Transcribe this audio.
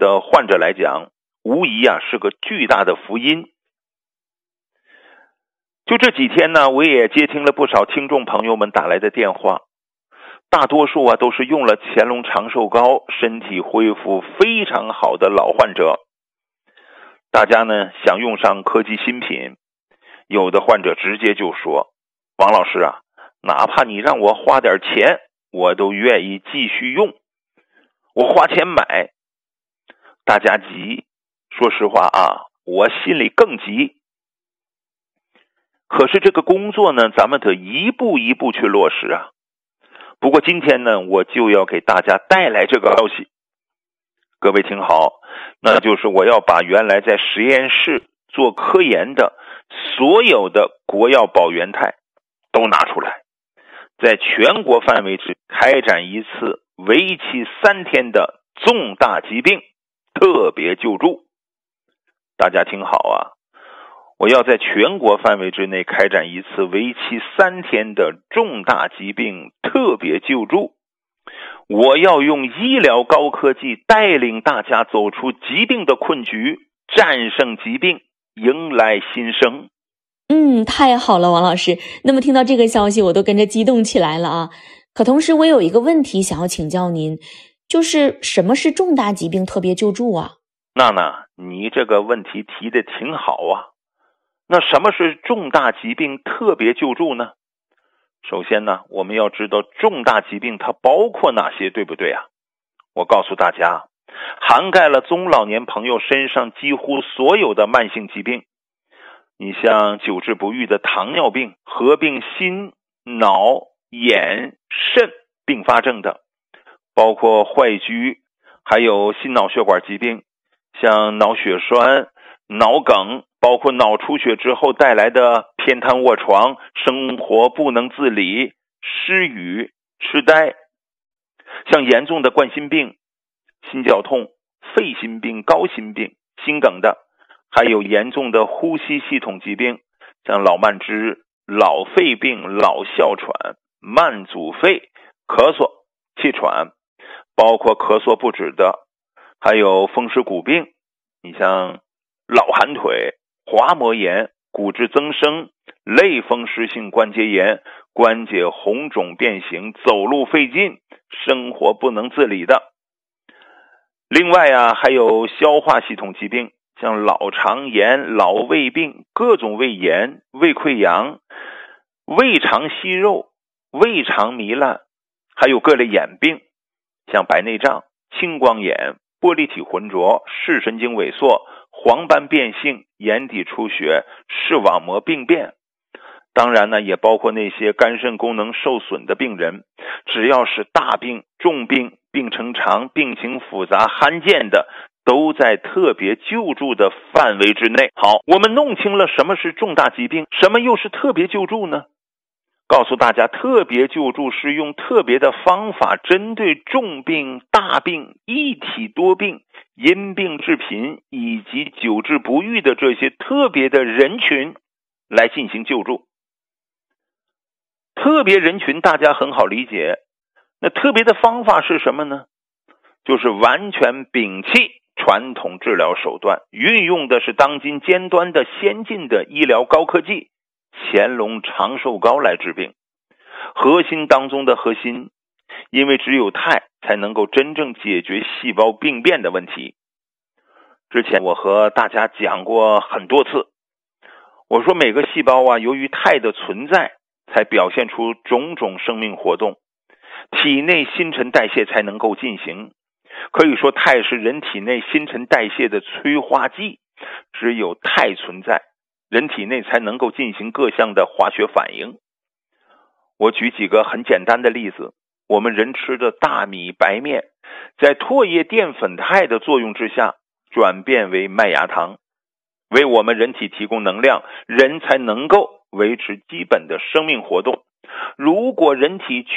的患者来讲，无疑是个巨大的福音。就这几天呢，我也接听了不少听众朋友们打来的电话，大多数都是用了乾隆长寿膏，身体恢复非常好的老患者。大家呢想用上科技新品，有的患者直接就说，王老师哪怕你让我花点钱，我都愿意继续用，我花钱买。大家急，说实话我心里更急。可是这个工作呢，咱们得一步一步去落实不过今天呢，我就要给大家带来这个消息。各位听好，那就是我要把原来在实验室做科研的所有的国药保元肽都拿出来，在全国范围之开展一次为期3天的重大疾病特别救助。大家听好我要在全国范围之内开展一次为期3天的重大疾病特别救助。我要用医疗高科技带领大家走出疾病的困局，战胜疾病，迎来新生。 太好了，王老师。那么听到这个消息，我都跟着激动起来了可同时我有一个问题想要请教您，就是什么是重大疾病特别救助娜娜，你这个问题提得挺好那什么是重大疾病特别救助呢？首先呢，我们要知道重大疾病它包括哪些，对不对我告诉大家，涵盖了中老年朋友身上几乎所有的慢性疾病。你像久治不愈的糖尿病，合并心、脑、眼、肾并发症的，包括坏疽，还有心脑血管疾病，像脑血栓、脑梗，包括脑出血之后带来的偏瘫卧床、生活不能自理、失语、痴呆，像严重的冠心病、心绞痛、肺心病、高心病、心梗的，还有严重的呼吸系统疾病，像老慢支、老肺病、老哮喘、慢阻肺、咳嗽、气喘，包括咳嗽不止的，还有风湿骨病，你像老寒腿、滑膜炎、骨质增生、类风湿性关节炎、关节红肿变形、走路费劲、生活不能自理的。另外还有消化系统疾病，像老肠炎、老胃病、各种胃炎、胃溃疡、胃肠息肉、胃肠糜烂，还有各类眼病，像白内障、青光眼、玻璃体浑浊、视神经萎缩、黄斑变性、眼底出血、视网膜病变。当然呢，也包括那些肝肾功能受损的病人，只要是大病、重病、病程长、病情复杂、罕见的，都在特别救助的范围之内。好，我们弄清了什么是重大疾病，什么又是特别救助呢？告诉大家，特别救助是用特别的方法，针对重病、大病、一体多病、因病致贫以及久治不愈的这些特别的人群来进行救助。特别人群大家很好理解，那特别的方法是什么呢？就是完全摒弃传统治疗手段，运用的是当今尖端的先进的医疗高科技乾隆长寿膏来治病。核心当中的核心，因为只有肽才能够真正解决细胞病变的问题。之前我和大家讲过很多次，我说每个细胞由于肽的存在，才表现出种种生命活动，体内新陈代谢才能够进行。可以说肽是人体内新陈代谢的催化剂，只有肽存在，人体内才能够进行各项的化学反应。我举几个很简单的例子，我们人吃的大米、白面，在唾液淀粉肽的作用之下，转变为麦芽糖，为我们人体提供能量，人才能够维持基本的生命活动。如果人体